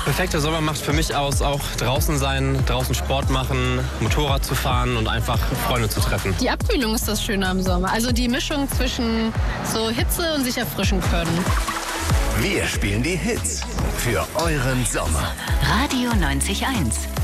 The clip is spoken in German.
Perfekter Sommer macht für mich aus, auch draußen sein, draußen Sport machen, Motorrad zu fahren und einfach Freunde zu treffen. Die Abkühlung ist das Schöne am Sommer. Also die Mischung zwischen so Hitze und sich erfrischen können. Wir spielen die Hits für euren Sommer. Radio 90.1.